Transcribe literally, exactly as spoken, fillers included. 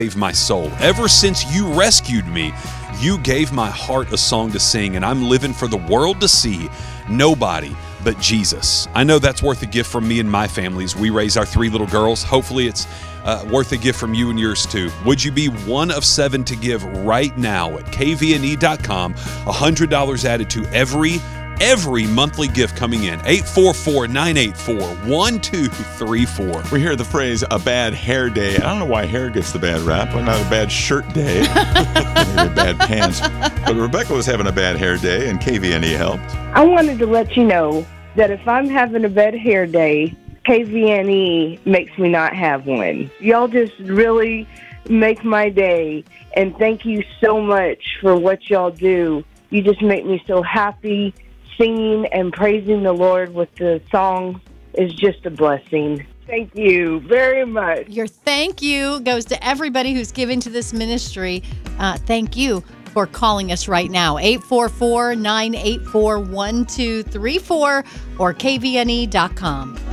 Save my soul. Ever since you rescued me, you gave my heart a song to sing, and I'm living for the world to see. Nobody but Jesus. I know that's worth a gift from me and my family as we raise our three little girls. Hopefully it's uh, worth a gift from you and yours too. Would you be one of seven to give right now at K V N E dot com? one hundred dollars added to every Every monthly gift coming in. eight four four, nine eight four, one two three four. We hear the phrase, a bad hair day. I don't know why hair gets the bad rap, but not a bad shirt day. Maybe bad pants. But Rebecca was having a bad hair day, and K V N E helped. I wanted to let you know that if I'm having a bad hair day, K V N E makes me not have one. Y'all just really make my day, and thank you so much for what y'all do. You just make me so happy. Singing and praising the Lord with the songs is just a blessing. Thank you very much. Your thank you goes to everybody who's given to this ministry. Uh, thank you for calling us right now. eight four four, nine eight four, one two three four or K V N E dot com.